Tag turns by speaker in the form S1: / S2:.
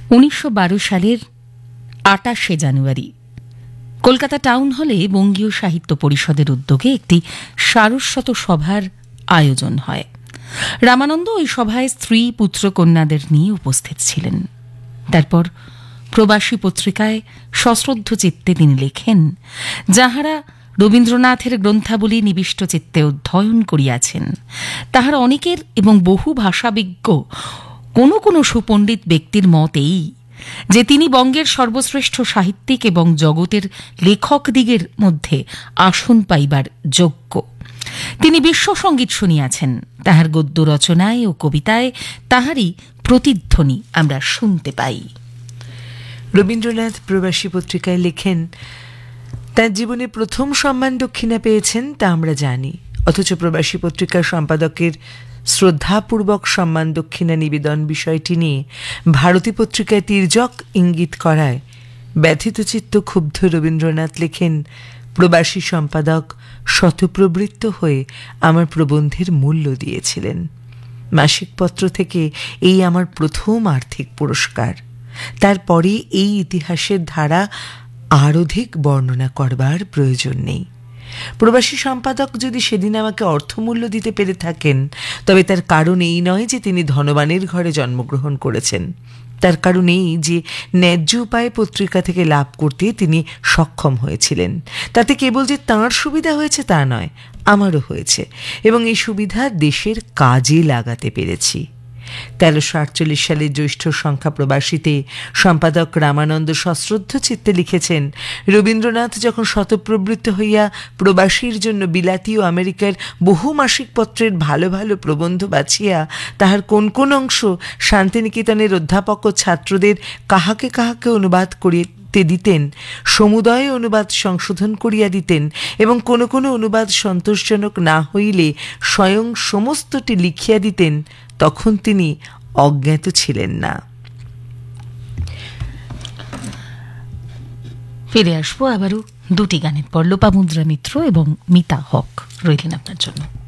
S1: 1912 সালের 28শে জানুয়ারি কলকাতা টাউন হলে বঙ্গীয় সাহিত্য পরিষদের উদ্যোগে একটি সারস্বত সভার আয়োজন হয়। রামানন্দ ওই সভায় স্ত্রী পুত্র কন্যাদের নিয়ে উপস্থিত ছিলেন। তারপর প্রবাসী পত্রিকায় সশ্রদ্ধ চিত্তে তিনি লেখেন, যাহারা রবীন্দ্রনাথের গ্রন্থাবলী নিবিষ্ট চিত্তে অধ্যয়ন করিয়াছেন, তাহার অনেকের এবং বহু ভাষাবিজ্ঞ কোন কোন সুপণ্ডিত ব্যক্তির মত এই যে তিনি বঙ্গের সর্বশ্রেষ্ঠ সাহিত্যিক এবং জগতের লেখকদিগের মধ্যে আসন পাইবার যোগ্য। তিনি বিশ্বসঙ্গীত শুনিয়াছেন, তাহার গদ্য রচনায় ও কবিতায় তাহারই প্রতিধ্বনি আমরা শুনতে পাই।
S2: রবীন্দ্রনাথ প্রবাসী পত্রিকায় লেখেন, তার জীবনে প্রথম সম্মান দক্ষিণা পেয়েছেন তা আমরা জানি, অথচ প্রবাসী পত্রিকার সম্পাদকের শ্রদ্ধাপূর্বক সম্মান দক্ষিণা নিবেদন বিষয়টি নিয়ে ভারতী পত্রিকায় তির্যক ইঙ্গিত করায় ব্যথিতচিত্ত ক্ষুব্ধ রবীন্দ্রনাথ লেখেন, প্রবাসী সম্পাদক শতপ্রবৃত্ত হয়ে আমার প্রবন্ধের মূল্য দিয়েছিলেন। মাসিক পত্র থেকে এই আমার প্রথম আর্থিক পুরস্কার। তারপরে এই ইতিহাসের ধারা আর অধিক বর্ণনা করবার প্রয়োজন নেই। প্রবাসী সম্পাদক যদি সেদিন আমাকে অর্থমূল্য দিতে পেরে থাকেন, তবে তার কারণ এই নয় যে তিনি ধনবানের ঘরে জন্মগ্রহণ করেছেন। তার কারণ এই যে ন্যায্য উপায়ে পত্রিকা থেকে লাভ করতে তিনি সক্ষম হয়েছিলেন। তাতে কেবল যে তাঁর সুবিধা হয়েছে তা নয়, আমারও হয়েছে, এবং এই সুবিধা দেশের কাজে লাগাতে পেরেছি। 1348 সালের জ্যৈষ্ঠ সংখ্যা প্রবাসীতে সম্পাদক রামানন্দ সশ্রদ্ধ চিত্তে লিখেছেন, রবীন্দ্রনাথ যখন শতপ্রবৃত্ত হইয়া প্রবাসীর জন্য বিলাতি ও আমেরিকার বহু মাসিক পত্রের ভালো ভালো প্রবন্ধ বাছিয়া তাহার কোন কোন অংশ শান্তিনিকেতনের অধ্যাপক ও ছাত্রদের কাহাকে কাহাকে অনুবাদ করিতে দিতেন, সমুদয় অনুবাদ সংশোধন করিয়া দিতেন, এবং কোনো কোনো অনুবাদ সন্তোষজনক না হইলে স্বয়ং সমস্তটি লিখিয়া দিতেন, তখন তিনি অজ্ঞাত ছিলেন না।
S1: ফিরে আসবো আবারও দুটি গানের পর। লোপামুদ্রা মিত্র এবং মিতা হক রইলেন আপনার জন্য।